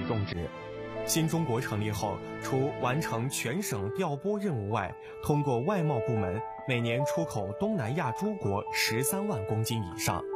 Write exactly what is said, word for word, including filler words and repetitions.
种植。新中国成立后，除完成全省调拨任务外，通过外贸部门每年出口东南亚诸国十三万公斤以上。